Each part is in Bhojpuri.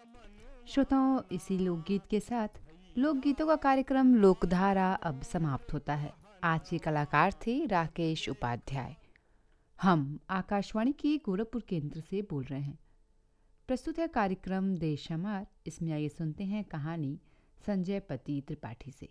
श्रोताओं, इसी लोकगीत के साथ लोकगीतों का कार्यक्रम लोकधारा अब समाप्त होता है। आज के कलाकार थे राकेश उपाध्याय। हम आकाशवाणी की गोरखपुर केंद्र से बोल रहे हैं। प्रस्तुत है कार्यक्रम देश हमार। इसमें आइए सुनते हैं कहानी संजय पति त्रिपाठी से।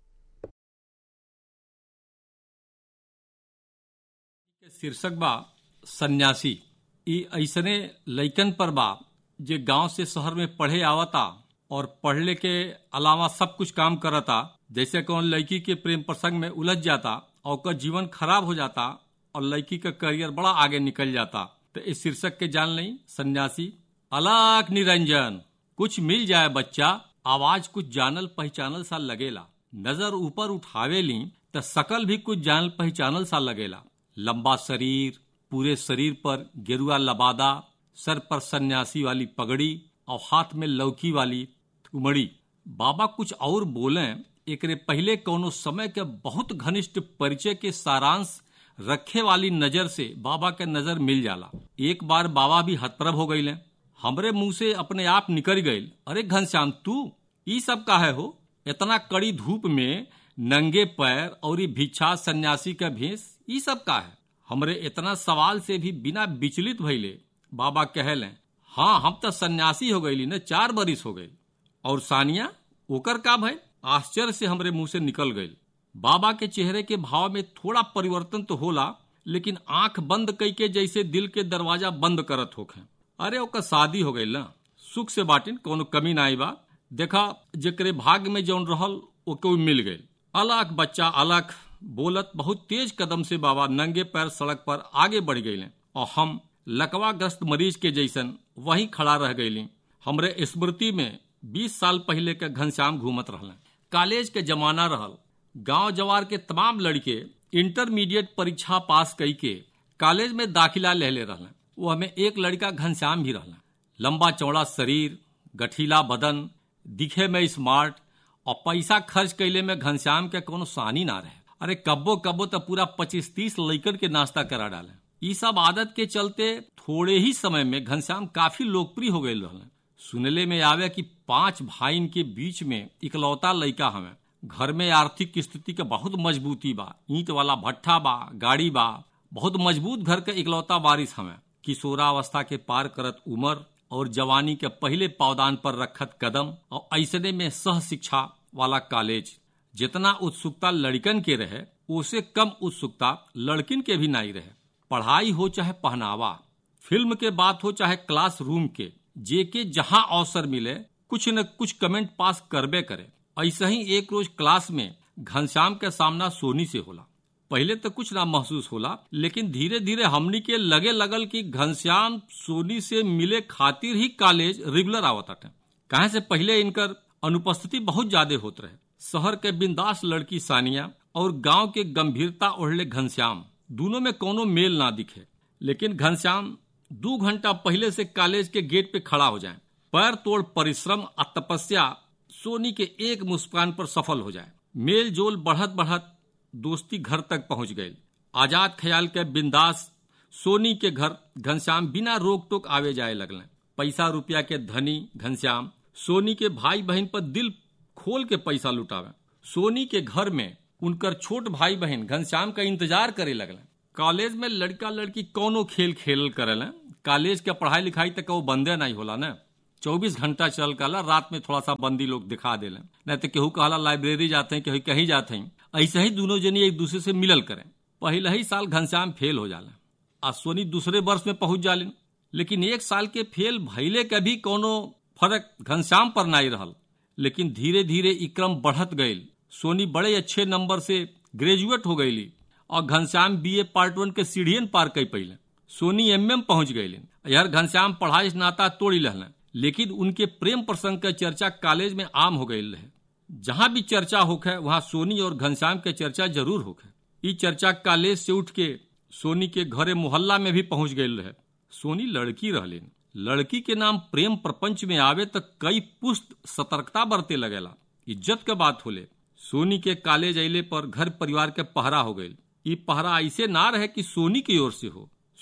शीर्षक बा सन्यासी। ई ऐसने लइकन पर बा जे गांव से शहर में पढ़े आवता और पढ़ले के अलावा सब कुछ काम करता। जैसे कौन लड़की के प्रेम प्रसंग में उलझ जाता और उसका जीवन खराब हो जाता और लड़की का करियर बड़ा आगे निकल जाता। तो इस शीर्षक के जान नहीं सन्यासी। अलख निरंजन कुछ मिल जाए बच्चा, आवाज कुछ जानल पहचानल सा लगेला। नजर ऊपर उठावे ली तो शकल भी कुछ जानल पहचानल सा लगेला। लंबा शरीर, पूरे शरीर पर गेरुआ लबादा, सर पर सन्यासी वाली पगड़ी और हाथ में लौकी वाली उमड़ी। बाबा कुछ और बोले एकरे पहले कोनो समय के बहुत घनिष्ठ परिचय के सारांश रखे वाली नजर से बाबा के नजर मिल जाला। एक बार बाबा भी हतप्रभ हो गईले। हमरे मुंह से अपने आप निकल गईल, अरे घनश्याम तू ई सब काहे हो? इतना कड़ी धूप में नंगे पैर और ई भिक्षा सन्यासी का भेष, ई सब का है? हमरे इतना सवाल से भी बिना विचलित भइले बाबा कहले, हाँ हम तो सन्यासी हो गईली न, 4 बरिस हो गई। और सानिया ओकर का भय? आश्चर्य से हमरे मुंह से निकल गई। बाबा के चेहरे के भाव में थोड़ा परिवर्तन तो होला, लेकिन आंख बंद कई के जैसे दिल के दरवाजा बंद करत होखे। अरे ओकर शादी हो गई ना, सुख से बाटिन कोनो कमी ना आई बा। देखा जेकरे भाग में जौन रहल ओके मिल गई। अलख बच्चा अलख बोलत बहुत तेज कदम से बाबा नंगे पैर सड़क पर आगे बढ़ गईले और हम लकवाग्रस्त मरीज के जैसन वहीं खड़ा रह गईली। हमरे स्मृति में 20 साल पहले के घनश्याम घूमत रहले। कॉलेज के जमाना रहल। गांव जवार के तमाम लड़के इंटरमीडिएट परीक्षा पास कई के कॉलेज में दाखिला ले रहले। वो हमें एक लड़का घनश्याम भी रहला। लंबा चौड़ा शरीर, गठीला बदन, दिखे में स्मार्ट और पैसा खर्च कैले में घनश्याम के कोनो सानी ना रहे। अरे कब्बो कब्बो तो पूरा 25-30 लड़कन के नाश्ता करा डाले। ई सब आदत के चलते थोड़े ही समय में घनश्याम काफी लोकप्रिय हो गए रहले। सुनले में आवे कि 5 भाईन के बीच में इकलौता लड़का हमें। घर में आर्थिक स्थिति के बहुत मजबूती बा, ईंट वाला भट्ठा बा, गाड़ी बा, बहुत मजबूत घर के इकलौता वारिस हमें। किशोरावस्था के पार करत उम्र और जवानी के पहले पावदान पर रखत कदम और ऐसने में सह शिक्षा वाला कॉलेज। जितना उत्सुकता लड़कन के रहे उसे कम उत्सुकता लड़किन के भी नहीं रहे। पढ़ाई हो चाहे पहनावा, फिल्म के बात हो चाहे क्लासरूम के, जेके जहां अवसर मिले कुछ न कुछ कमेंट पास करबे करे। ऐसा ही एक रोज क्लास में घनश्याम के सामना सोनी से होला। पहले तो कुछ ना महसूस होला, लेकिन धीरे धीरे हमनी के लगे लगल कि घनश्याम सोनी से मिले खातिर ही कॉलेज रेगुलर आवत आटे। कहे से पहले इनकर अनुपस्थिति बहुत ज्यादा होत रहे। शहर के बिंदास लड़की सानिया और गांव के गंभीरता ओढ़ले घनश्याम, दोनों में कोनो मेल ना दिखे। लेकिन घनश्याम 2 घंटा पहले से कॉलेज के गेट पे खड़ा हो जाए। पैर तोड़ परिश्रम और तपस्या सोनी के एक मुस्कान पर सफल हो जाए। मेल जोल बढ़त बढ़त दोस्ती घर तक पहुंच गई। आजाद ख्याल के बिंदास सोनी के घर घनश्याम बिना रोक टोक आवे जाए लगले। पैसा रुपया के धनी घनश्याम सोनी के भाई बहन पर दिल खोल के पैसा लुटावे। सोनी के घर में उनकर छोट भाई बहन घनश्याम का इंतजार करे लगले। कॉलेज में लड़का लड़की कोनो खेल खेल करेले। कॉलेज के पढ़ाई लिखाई तक वो बंदे नहीं होला न। 24 घंटा चल काला, रात में थोड़ा सा बंदी लोग दिखा देले। नहीं तो केहू कहला लाइब्रेरी जाते हैं, केहू कहीं जाते हैं। ऐसे ही दोनों जनी एक दूसरे से मिलल करें। पहले ही साल घनश्याम फेल हो जाला और सोनी दूसरे वर्ष में पहुंच जालिन। लेकिन 1 साल के फेल भइले के भी कोनो फर्क घनश्याम पर नहीं रहल। लेकिन धीरे धीरे ई क्रम बढ़त गईल। सोनी बड़े अच्छे नंबर से ग्रेजुएट हो गईली और घनश्याम BA पार्ट 1 के सीढ़ियन पार कई पहिले। सोनी MM पहुंच गईली। यार घनश्याम पढ़ाई नाता तोड़ी रहले, लेकिन उनके प्रेम प्रसंग का चर्चा कॉलेज में आम हो गई रहे। जहां भी चर्चा होखे वहां सोनी और घनश्याम के चर्चा जरूर होखे। ई चर्चा कॉलेज से उठ के सोनी के घरे मोहल्ला में भी पहुंच गई रहे। सोनी लड़की रहलीन। लड़की के नाम प्रेम प्रपंच में आवे तक कई पुष्ट सतर्कता बरते लगेला। इज्जत के बात होले। सोनी के कॉलेज अइले पर घर परिवार के पहरा हो गई। ई पहरा ऐसे ना रहे कि सोनी की ओर से हो।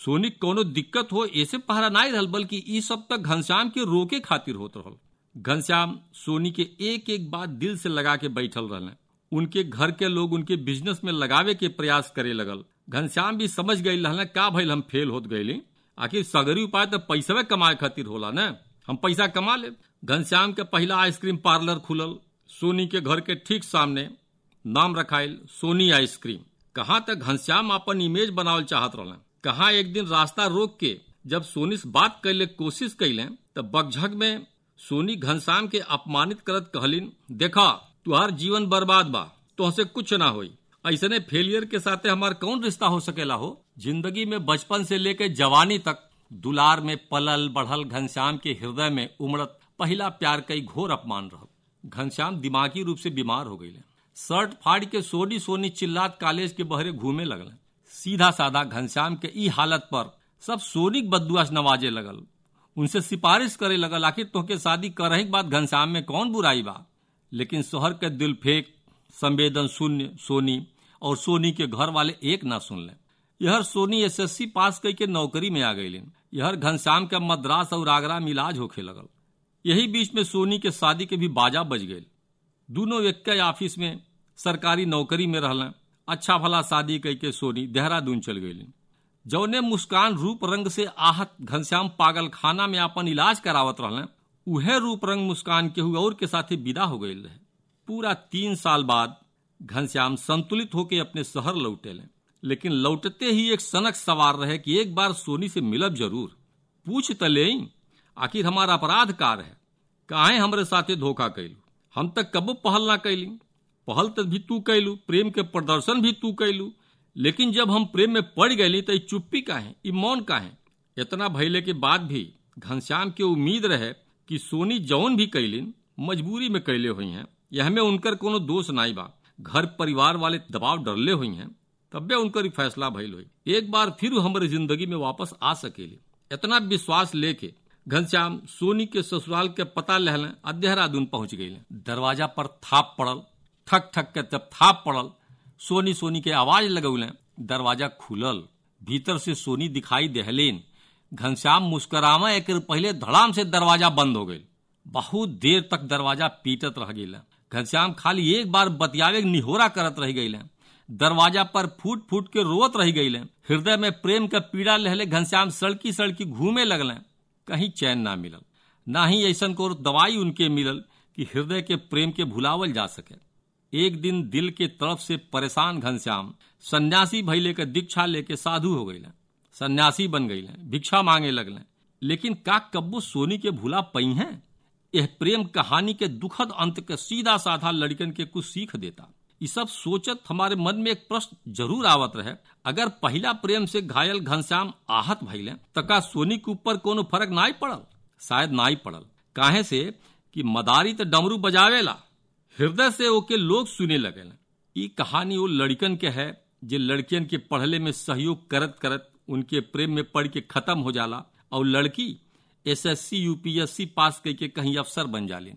सोनी कोनो दिक्कत हो ऐसे पहरा नहीं रहल, बल्कि ई सब तक घनश्याम के रोके खातिर होत रहल। घनश्याम सोनी के एक एक बात दिल से लगा के बैठल रहले। उनके घर के लोग उनके बिजनेस में लगावे के प्रयास करे लगल। घनश्याम भी समझ गई रहले का भइल, हम फेल होत गईली। आखिर सगरी उपाय तो पैसा कमाए खातिर होला न, हम पैसा कमा ले। घनश्याम के पहला आइसक्रीम पार्लर खुलल सोनी के घर के ठीक सामने, नाम रखाइल सोनी आइसक्रीम। कहाँ तक घनश्याम अपन इमेज बनावल चाहत रहले। कहाँ एक दिन रास्ता रोक के जब सोनी से बात कैले कोशिश कैले तब बकझक में सोनी घनश्याम के अपमानित करत कहलिन, देखा तुहार जीवन बर्बाद बा, तुहसे कुछ ना होई। ऐसने फेलियर के साथे हमार कौन रिश्ता हो सकेला हो। जिंदगी में बचपन से लेके जवानी तक दुलार में पलल बढ़ल घनश्याम के हृदय में उमड़त पहला प्यार कई घोर अपमान रहल। घनश्याम दिमागी रूप से बीमार हो गई। शर्ट फाड़ के सोनी सोनी चिल्लात कॉलेज के बहरे घूमे लगल। सीधा साधा घनश्याम के ई हालत पर सब सोनी बदुआ से नवाजे लगल, उनसे सिफारिश करे लगल। आखिर तोहके शादी करही के बाद घनश्याम में कौन बुराई बा। लेकिन शहर के दिल फेंक संवेदन शून्य सोनी और सोनी के घर वाले एक ना सुन ले। यहर सोनी एसएससी पास करके नौकरी में आ गई। यहर घनश्याम का मद्रास और आगरा में इलाज होखे लगल। यही बीच में सोनी के शादी के भी बाजा बज गई। दोनों एक के ऑफिस में सरकारी नौकरी में रहल। अच्छा भला शादी करके सोनी देहरादून चल गई। जौने मुस्कान रूप रंग से आहत घनश्याम पागल खाना में अपन इलाज करावत रहल, उहे रूप रंग मुस्कान केहू और के साथे विदा हो गई रहे। पूरा 3 साल बाद घनश्याम संतुलित होकर अपने शहर लौटे। लेकिन लौटते ही एक सनक सवार रहे कि एक बार सोनी से मिलब जरूर, पूछ त ले आखिर हमारा अपराध कार है, काहे हमरे साथे धोखा कैलू। हम तक कबो पहल ना कैली, पहल तक भी तू कैलू, प्रेम के प्रदर्शन भी तू कैलू। लेकिन जब हम प्रेम में पड़ गए तो चुप्पी काहे, ई मौन काहे। इतना भइले के बाद भी घनश्याम के उम्मीद रहे कि सोनी जौन भी कैलिन मजबूरी में कैले हुई हैं, यह में उनकर कोनो दोष नहीं बा। घर परिवार वाले दबाव डरले हुई हैं, तबे उनकर फैसला भइल हुई। एक बार फिर हमारे जिंदगी में वापस आ सकेली। इतना विश्वास लेके घनश्याम सोनी के ससुराल के पता लहले और देहरादून पहुंच गई। दरवाजा पर थाप पड़ल, ठक ठक के तब थाप पड़ल। सोनी सोनी के आवाज लगौले, दरवाजा खुलल। भीतर से सोनी दिखाई देहलेन। घनश्याम मुस्कुरावा एक पहले धड़ाम से दरवाजा बंद हो गई। बहुत देर तक दरवाजा पीटत रह गई। घनश्याम खाली एक बार बतियावे निहोरा करत रह गई। दरवाजा पर फूट फूट के रोवत रह गई। हृदय में प्रेम का पीड़ा लहले घनश्याम सड़की सड़की घूमे लगले। कहीं चैन ना मिलल, ना ही ऐसन को दवाई उनके मिलल कि हृदय के प्रेम के भुलावल जा सके। एक दिन दिल के तरफ से परेशान घनश्याम सन्यासी भइले के दीक्षा लेके साधु हो गई। सन्यासी बन गई, भिक्षा मांगे लगले। लेकिन का कब्बो सोनी के भूला पई हैं। यह प्रेम कहानी के दुखद अंत के सीधा साधा लड़कन के कुछ सीख देता। ये सब सोचत हमारे मन में एक प्रश्न जरूर आवत रहे, अगर पहला प्रेम से घायल घनश्याम आहत भइले तो का सोनी के ऊपर कोनो फर्क नाई पड़ल? शायद नाई पड़ल। काहे से कि मदारी तो डमरू बजावेला, हृदय से ओके लोग सुने लगे। ई कहानी वो लड़कन के है जे लड़कियन के पढ़ले में सहयोग करत करत उनके प्रेम में पड़ के खत्म हो जाला और लड़की एसएससी यूपीएससी पास करके कहीं अफसर बन जालिन।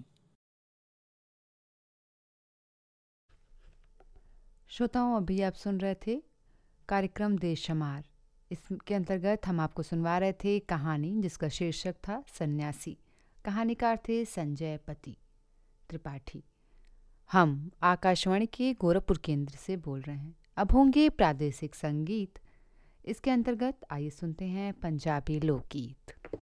श्रोताओं, अभी आप सुन रहे थे कार्यक्रम देश हमार। इसके अंतर्गत हम आपको सुनवा रहे थे कहानी जिसका शीर्षक था सन्यासी। कहानीकार थे संजय पति त्रिपाठी। हम आकाशवाणी के गोरखपुर केंद्र से बोल रहे हैं। अब होंगे प्रादेशिक संगीत। इसके अंतर्गत आइए सुनते हैं पंजाबी लोकगीत।